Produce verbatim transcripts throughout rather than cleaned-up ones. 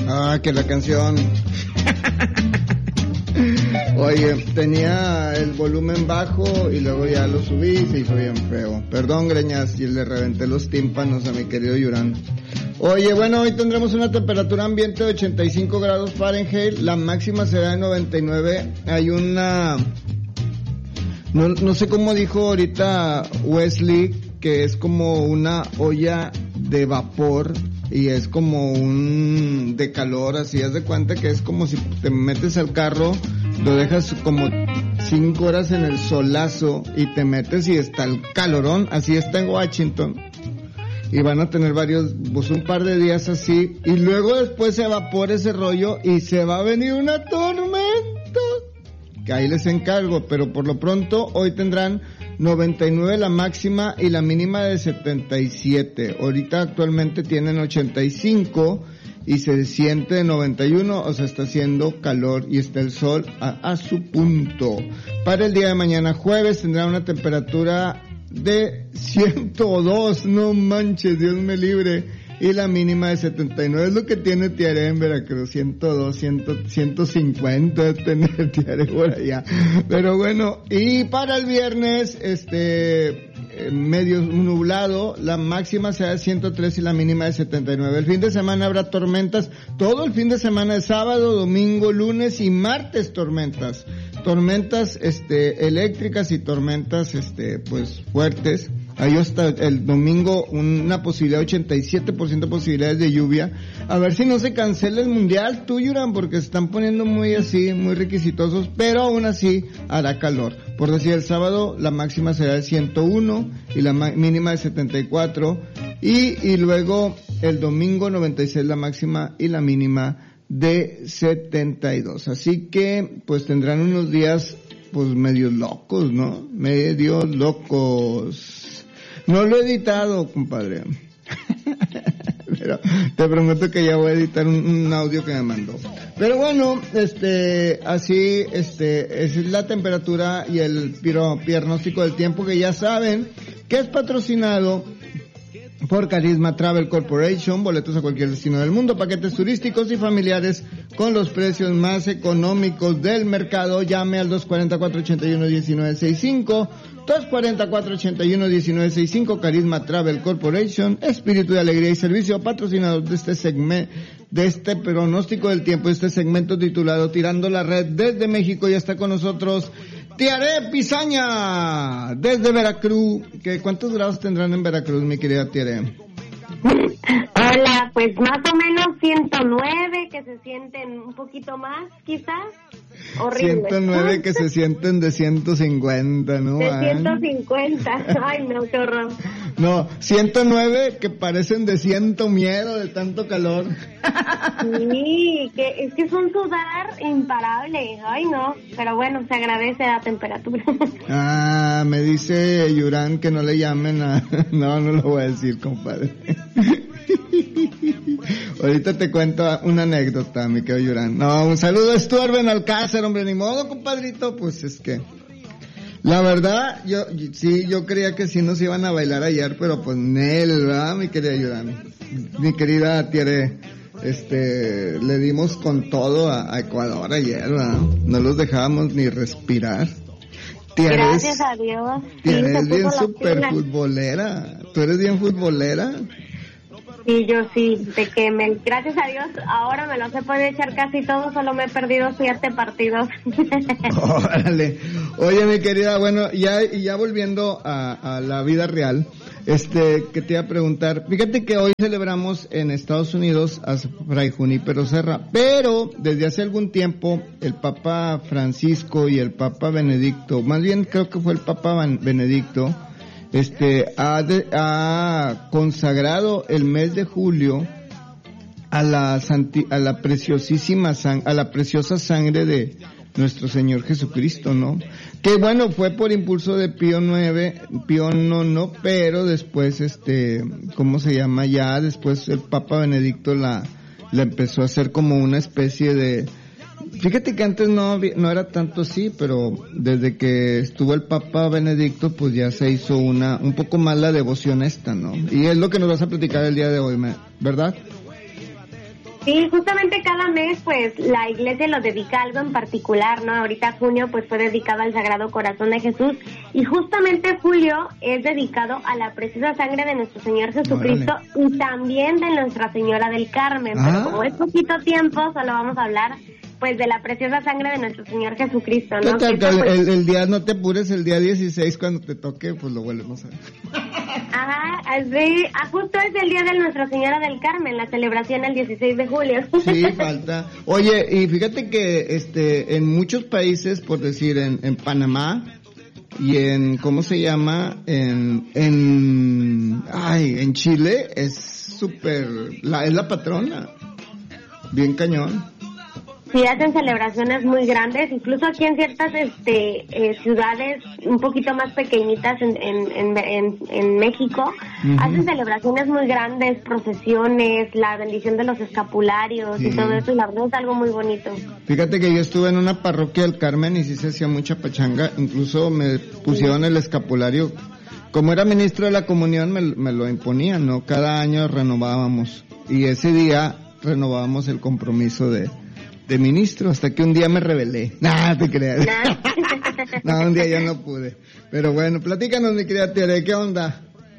Ah, que la canción. Oye, tenía el volumen bajo y luego ya lo subí y se hizo bien feo. Perdón, greñas, y le reventé los tímpanos a mi querido Yurán. Oye, bueno, hoy tendremos una temperatura ambiente de ochenta y cinco grados Fahrenheit, la máxima será de noventa y nueve. Hay una... No, no sé cómo dijo ahorita Wesley, que es como una olla de vapor y es como un de calor, así haz de cuenta que es como si te metes al carro, lo dejas como cinco horas en el solazo y te metes y está el calorón, así está en Washington. Y van a tener varios, pues un par de días así, y luego después se evapora ese rollo y se va a venir una tormenta, que ahí les encargo, pero por lo pronto hoy tendrán noventa y nueve la máxima y la mínima de setenta y siete. Ahorita actualmente tienen ochenta y cinco y se siente de noventa y uno, o sea, está haciendo calor y está el sol a, a su punto. Para el día de mañana jueves tendrá una temperatura de ciento dos, no manches, Dios me libre, y la mínima de setenta y nueve, es lo que tiene Tiaré en Veracruz, ciento dos, cien, ciento cincuenta de tener Tiaré por allá. Pero bueno, y para el viernes, este, medio nublado, la máxima será de ciento tres y la mínima de setenta y nueve. El fin de semana habrá tormentas, todo el fin de semana de sábado, domingo, lunes y martes tormentas. Tormentas, este, eléctricas y tormentas, este, pues, fuertes. Ahí hasta el domingo una posibilidad, ochenta y siete por ciento de posibilidades de lluvia. A ver si no se cancela el mundial, tú, Yuran, porque se están poniendo muy así, muy requisitosos, pero aún así hará calor. Por decir, el sábado la máxima será de ciento uno y la mínima de setenta y cuatro. Y, y luego el domingo noventa y seis la máxima y la mínima de setenta y dos. Así que, pues tendrán unos días, pues medio locos, ¿no? Medio locos. No lo he editado, compadre. Pero te prometo que ya voy a editar un, un audio que me mandó. Pero bueno, este, así, este, es la temperatura y el piro, pronóstico del tiempo, que ya saben que es patrocinado por Carisma Travel Corporation, boletos a cualquier destino del mundo, paquetes turísticos y familiares con los precios más económicos del mercado. Llame al dos cuatro cuatro, ocho uno, uno nueve seis cinco, dos cuatro cuatro, ocho uno, uno nueve seis cinco, Carisma Travel Corporation, espíritu de alegría y servicio, patrocinador de este segmento, de este pronóstico del tiempo, de este segmento titulado Tirando la Red desde México. Ya está con nosotros Tiaré Pizaña, desde Veracruz. ¿Qué, ¿Cuántos grados tendrán en Veracruz, mi querida Tiaré? Hola, pues más o menos ciento nueve, que se sienten un poquito más, quizás. Horrible. ciento nueve que se sienten de ciento cincuenta, ¿no? De ciento cincuenta, ay no, qué horror. No, ciento nueve que parecen de ciento miedo de tanto calor. Sí, que es que es un sudar imparable, ay no, pero bueno, se agradece la temperatura. Ah, me dice Yurán que no le llamen a... No, no lo voy a decir, compadre. Ahorita te cuento una anécdota, mi querido Yurán. No, un saludo a Stuart Benalcázar, hombre, ni modo, compadrito, pues es que... La verdad, yo, sí, yo creía que sí nos iban a bailar ayer, pero pues Nel, ¿verdad, mi querida Yurán? Mi querida Tiare, este, le dimos con todo a, a Ecuador ayer, ¿verdad? No los dejábamos ni respirar. Tiare, gracias a Dios. Tiare sí, es bien súper futbolera. ¿Tú eres bien futbolera? Sí, yo sí, de que me, gracias a Dios, ahora me los he podido echar casi todo, solo me he perdido siete partidos. Órale. Oye, mi querida, bueno, ya, ya volviendo a, a la vida real, este, que te iba a preguntar, fíjate que hoy celebramos en Estados Unidos a Fray Junípero Serra, pero desde hace algún tiempo el Papa Francisco y el Papa Benedicto, más bien creo que fue el Papa Benedicto, este ha, de, ha consagrado el mes de julio a la santi, a la preciosísima sang, a la preciosa sangre de nuestro Señor Jesucristo, ¿no? Que bueno, fue por impulso de Pío nueve, Pío nono, pero después este, ¿cómo se llama? Ya después el Papa Benedicto la la empezó a hacer como una especie de... Fíjate que antes no no era tanto así, pero desde que estuvo el Papa Benedicto, pues ya se hizo una un poco más la devoción esta, ¿no? Y es lo que nos vas a platicar el día de hoy, ¿verdad? Sí, justamente cada mes, pues, la iglesia lo dedica a algo en particular, ¿no? Ahorita junio, pues, fue dedicado al Sagrado Corazón de Jesús, y justamente julio es dedicado a la preciosa sangre de nuestro Señor Jesucristo. Órale. Y también de Nuestra Señora del Carmen, ah. Pero como es poquito tiempo, solo vamos a hablar, pues, de la preciosa sangre de nuestro Señor Jesucristo, ¿no? Que, que, el, pues, el, el día, no te apures, el día dieciséis, cuando te toque, pues lo volvemos a ver. Ajá, sí, ah, justo es el día de Nuestra Señora del Carmen, la celebración el dieciséis de julio. Sí, falta. Oye, y fíjate que este en muchos países, por decir, en, en Panamá y en, ¿cómo se llama? En, en, ay, en Chile es súper, la, es la patrona, bien cañón. Sí, hacen celebraciones muy grandes, incluso aquí en ciertas este eh, ciudades un poquito más pequeñitas en en en, en, en México, uh-huh. Hacen celebraciones muy grandes, procesiones, la bendición de los escapularios, sí. Y todo eso, y la verdad es algo muy bonito. Fíjate que yo estuve en una parroquia del Carmen y sí se hacía mucha pachanga, incluso me pusieron sí. El escapulario. Como era ministro de la comunión me, me lo imponían, ¿no? Cada año renovábamos, y ese día renovábamos el compromiso de de ministro, hasta que un día me rebelé. Nah, te creas. No, un día ya no pude. Pero bueno, platícanos, mi querida Tere, ¿qué onda?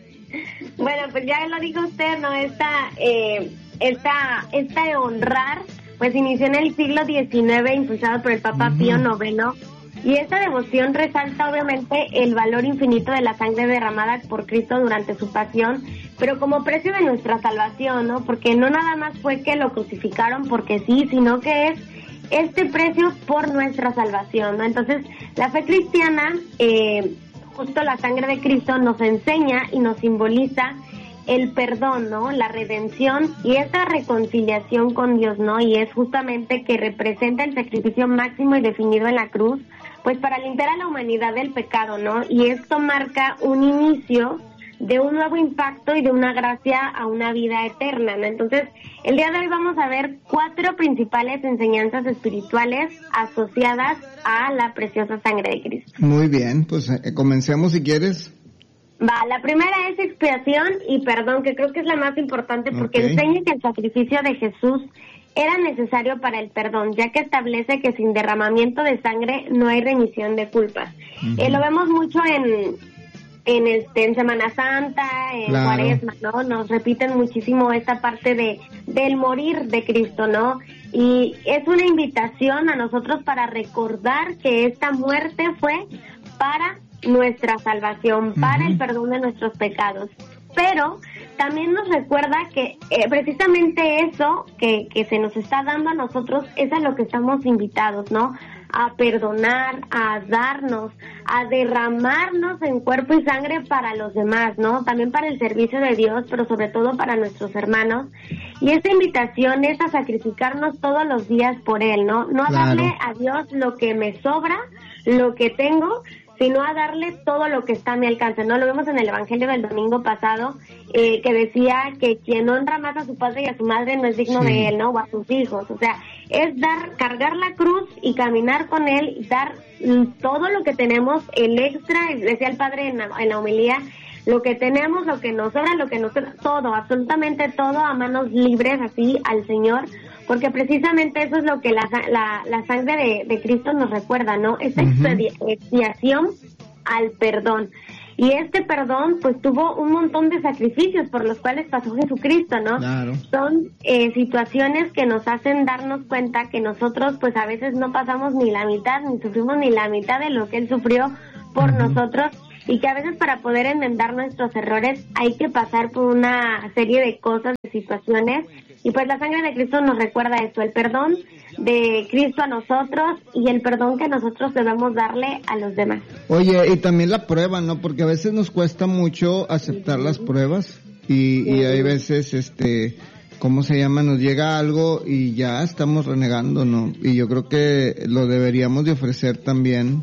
Bueno, pues ya lo dijo usted, ¿no? Esta, eh, esta, esta de honrar, pues inició en el siglo diecinueve, impulsado por el Papa uh-huh. Pío noveno, y esta devoción resalta obviamente el valor infinito de la sangre derramada por Cristo durante su pasión, pero como precio de nuestra salvación, ¿no? Porque no nada más fue que lo crucificaron porque sí, sino que es este precio por nuestra salvación, ¿no? Entonces, la fe cristiana, eh, justo la sangre de Cristo nos enseña y nos simboliza el perdón, ¿no? La redención y esta reconciliación con Dios, ¿no? Y es justamente que representa el sacrificio máximo y definido en la cruz, pues para limpiar a la humanidad del pecado, ¿no? Y esto marca un inicio de un nuevo impacto y de una gracia a una vida eterna, ¿no? Entonces, el día de hoy vamos a ver cuatro principales enseñanzas espirituales asociadas a la preciosa sangre de Cristo. Muy bien, pues eh, comencemos si quieres. Va, la primera es expiación y perdón, que creo que es la más importante porque okay. Enseña que el sacrificio de Jesús era necesario para el perdón, ya que establece que sin derramamiento de sangre no hay remisión de culpas. Uh-huh. Eh, lo vemos mucho en en este en Semana Santa, en claro. Cuaresma, ¿no? Nos repiten muchísimo esta parte de del morir de Cristo, ¿no? Y es una invitación a nosotros para recordar que esta muerte fue para nuestra salvación, para uh-huh. el perdón de nuestros pecados. Pero también nos recuerda que eh, precisamente eso que, que se nos está dando a nosotros es a lo que estamos invitados, ¿no? A perdonar, a darnos, a derramarnos en cuerpo y sangre para los demás, ¿no? También para el servicio de Dios, pero sobre todo para nuestros hermanos. Y esta invitación es a sacrificarnos todos los días por Él, ¿no? No a claro. darle a Dios lo que me sobra, lo que tengo, sino a darle todo lo que está a mi alcance, ¿no? Lo vemos en el Evangelio del domingo pasado, eh, que decía que quien honra más a su padre y a su madre no es digno sí. de él, ¿no? O a sus hijos, o sea, es dar, cargar la cruz y caminar con él, dar todo lo que tenemos, el extra, decía el padre en la, en la homilía, lo que tenemos, lo que nos sobra, lo que nos sobra, todo, absolutamente todo a manos libres, así, al Señor, porque precisamente eso es lo que la, la, la sangre de, de Cristo nos recuerda, ¿no? Esta uh-huh. expiación al perdón. Y este perdón, pues, tuvo un montón de sacrificios por los cuales pasó Jesucristo, ¿no? Claro. Son eh, situaciones que nos hacen darnos cuenta que nosotros, pues, a veces no pasamos ni la mitad, ni sufrimos ni la mitad de lo que Él sufrió por uh-huh. nosotros, y que a veces para poder enmendar nuestros errores hay que pasar por una serie de cosas, de situaciones, y pues la sangre de Cristo nos recuerda esto, el perdón de Cristo a nosotros y el perdón que nosotros debemos darle a los demás. Oye, y también la prueba, ¿no? Porque a veces nos cuesta mucho aceptar las pruebas y, sí. y hay veces, este, ¿cómo se llama? Nos llega algo y ya estamos renegando, ¿no? Y yo creo que lo deberíamos de ofrecer también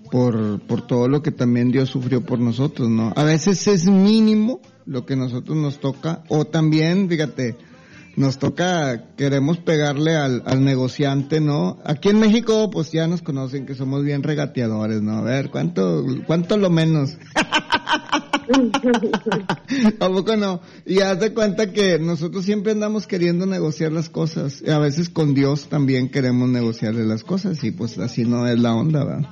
por por todo lo que también Dios sufrió por nosotros, ¿no? A veces es mínimo lo que a nosotros nos toca, o también, fíjate, nos toca, queremos pegarle al, al negociante, ¿no? Aquí en México, pues ya nos conocen que somos bien regateadores, ¿no? A ver, ¿cuánto, cuánto lo menos? ¿A poco no? Y haz de cuenta que nosotros siempre andamos queriendo negociar las cosas. Y a veces con Dios también queremos negociarle las cosas y pues así no es la onda, ¿verdad?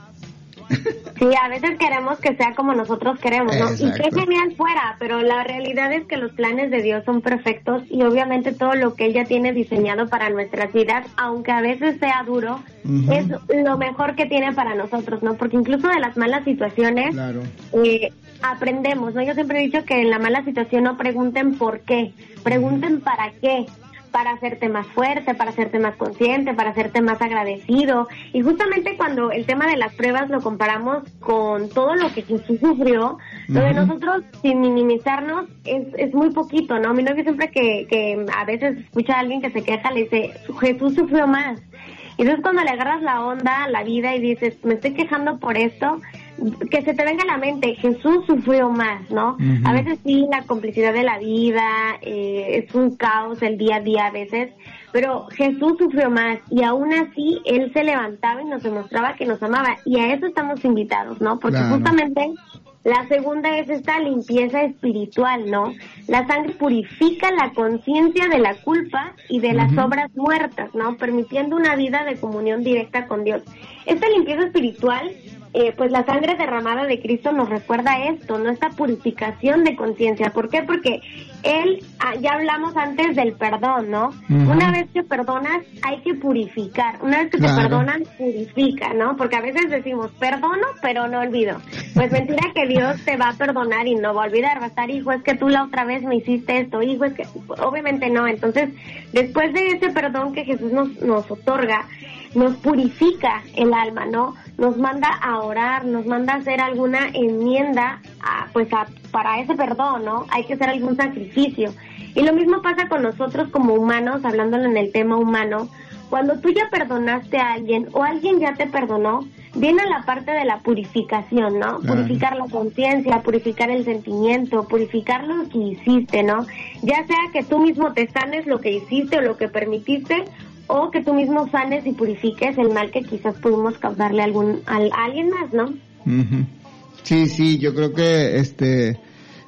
Sí, a veces queremos que sea como nosotros queremos, ¿no? Exacto. Y qué genial fuera, pero la realidad es que los planes de Dios son perfectos y obviamente todo lo que Él ya tiene diseñado para nuestras vidas, aunque a veces sea duro, uh-huh. es lo mejor que tiene para nosotros, ¿no? Porque incluso de las malas situaciones, claro. eh, aprendemos, ¿no? Yo siempre he dicho que en la mala situación no pregunten por qué, pregunten para qué. Para hacerte más fuerte, para hacerte más consciente, para hacerte más agradecido. Y justamente cuando el tema de las pruebas lo comparamos con todo lo que Jesús sufrió, uh-huh. lo de nosotros, sin minimizarnos, es, es muy poquito, ¿no? Mi novio siempre que, que a veces escucha a alguien que se queja, le dice, Jesús sufrió más. Y entonces cuando le agarras la onda a la vida y dices, me estoy quejando por esto, que se te venga a la mente, Jesús sufrió más, ¿no? Uh-huh. A veces sí, la complicidad de la vida, eh, es un caos el día a día a veces, pero Jesús sufrió más y aún así Él se levantaba y nos demostraba que nos amaba y a eso estamos invitados, ¿no? Porque claro. justamente la segunda es esta limpieza espiritual, ¿no? La sangre purifica la conciencia de la culpa y de las uh-huh. obras muertas, ¿no? Permitiendo una vida de comunión directa con Dios. Esta limpieza espiritual, eh, pues la sangre derramada de Cristo nos recuerda esto, ¿no? Esta purificación de conciencia. ¿Por qué? Porque Él, ah, ya hablamos antes del perdón, ¿no? Uh-huh. Una vez que perdonas, hay que purificar. Una vez que claro. te perdonan, purifica, ¿no? Porque a veces decimos, perdono, pero no olvido. Pues mentira que Dios te va a perdonar y no va a olvidar, va a estar, hijo, es que tú la otra vez me hiciste esto, hijo, es que, obviamente no. Entonces, después de ese perdón que Jesús nos, nos otorga, nos purifica el alma, ¿no? Nos manda a orar, nos manda a hacer alguna enmienda, a, pues a, para ese perdón, ¿no? Hay que hacer algún sacrificio. Y lo mismo pasa con nosotros como humanos, hablándolo en el tema humano. Cuando tú ya perdonaste a alguien o alguien ya te perdonó, viene la parte de la purificación, ¿no? Claro. Purificar la conciencia, purificar el sentimiento, purificar lo que hiciste, ¿no? Ya sea que tú mismo te sanes lo que hiciste o lo que permitiste, o que tú mismo sanes y purifiques el mal que quizás pudimos causarle a, algún, a, a alguien más, ¿no? Uh-huh. Sí, sí, yo creo que este...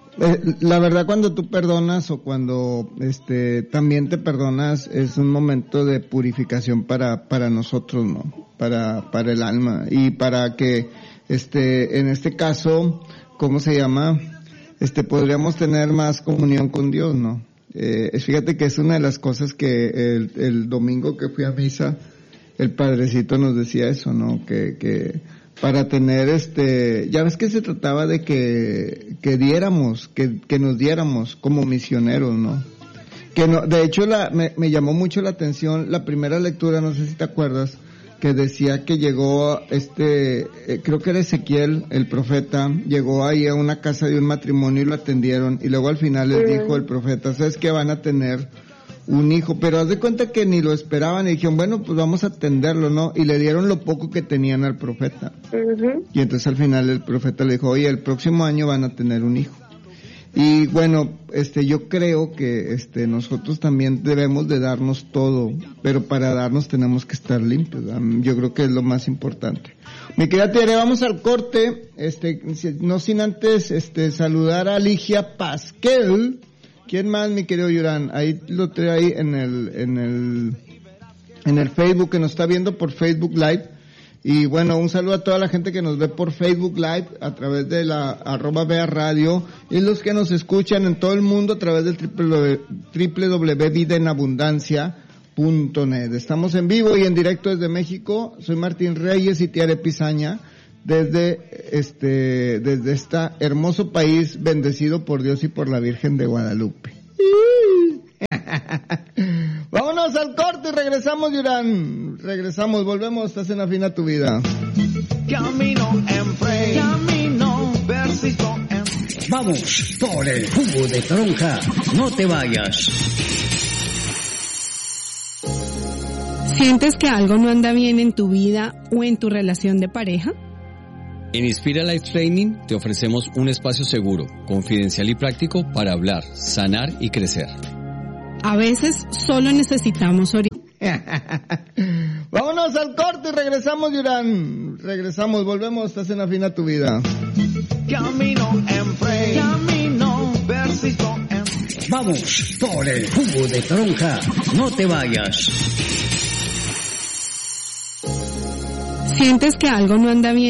la verdad, cuando tú perdonas o cuando este también te perdonas, es un momento de purificación para para nosotros, ¿no? Para para el alma y para que este en este caso, ¿cómo se llama? Este podríamos tener más comunión con Dios, ¿no? Eh, fíjate que es una de las cosas que el, el domingo que fui a misa, el padrecito nos decía eso, ¿no? Que que para tener este, ya ves que se trataba de que, que diéramos, que, que nos diéramos como misioneros, ¿no? Que no, de hecho la, me, me llamó mucho la atención la primera lectura, no sé si te acuerdas, que decía que llegó este, eh, creo que era Ezequiel, el profeta, llegó ahí a una casa de un matrimonio y lo atendieron, y luego al final les dijo el profeta, ¿sabes qué? Van a tener un hijo, pero haz de cuenta que ni lo esperaban y dijeron, bueno, pues vamos a atenderlo, ¿no? Y le dieron lo poco que tenían al profeta. Uh-huh. Y entonces al final el profeta le dijo, oye, el próximo año van a tener un hijo. Y bueno, este, yo creo que este, nosotros también debemos de darnos todo, pero para darnos tenemos que estar limpios, ¿verdad? Yo creo que es lo más importante. Mi querida Tere, vamos al corte, este, no sin antes, este, saludar a Ligia Pasquel. ¿Quién más, mi querido Yurán? Ahí lo trae ahí en el, en el, en el Facebook, que nos está viendo por Facebook Live. Y bueno, un saludo a toda la gente que nos ve por Facebook Live a través de la arroba Bea Radio y los que nos escuchan en todo el mundo a través del doble u doble u doble u punto vida en abundancia punto net. Estamos en vivo y en directo desde México. Soy Martín Reyes y Tiare Pizaña. Desde este, desde este hermoso país bendecido por Dios y por la Virgen de Guadalupe. Vámonos al corte y regresamos, Yurán. Regresamos, volvemos, estás en Afina tu Vida. Camino en fe, camino, persisto en... Vamos por el jugo de toronja, no te vayas. ¿Sientes que algo no anda bien en tu vida o en tu relación de pareja? En Inspira Life Training te ofrecemos un espacio seguro, confidencial y práctico para hablar, sanar y crecer. A veces solo necesitamos orientar. Vámonos al corte y regresamos, Yurán. Regresamos, volvemos, estás en Afina tu Vida. camino en fe, camino, persisto en... Vamos por el jugo de toronja. No te vayas. ¿Sientes que algo no anda bien?